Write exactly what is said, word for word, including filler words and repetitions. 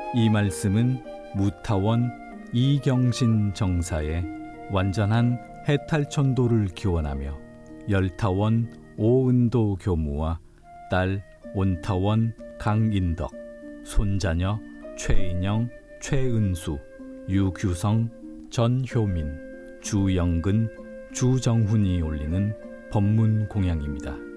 이 말씀은 무타원 이경신 정사의 완전한 해탈천도를 기원하며 열타원 오은도 교무와 딸 온타원 강인덕, 손자녀 최인영, 최은수, 유규성, 전효민, 주영근, 주정훈이 올리는 법문 공양입니다.